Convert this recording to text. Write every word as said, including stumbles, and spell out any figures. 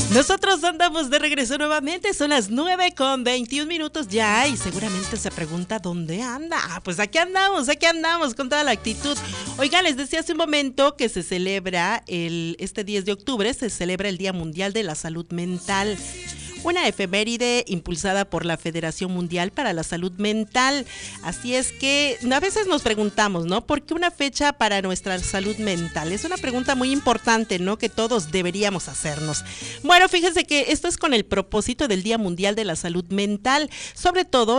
Nosotros andamos de regreso nuevamente, son las nueve con veintiún minutos ya y seguramente se pregunta ¿dónde anda? Ah, pues aquí andamos, aquí andamos con toda la actitud. Oigan, les decía hace un momento que se celebra el, este diez de octubre, se celebra el Día Mundial de la Salud Mental. Una efeméride impulsada por la Federación Mundial para la Salud Mental. Así es que a veces nos preguntamos, ¿no? ¿Por qué una fecha para nuestra salud mental? Es una pregunta muy importante, ¿no? Que todos deberíamos hacernos. Bueno, fíjense que esto es con el propósito del Día Mundial de la Salud Mental, sobre todo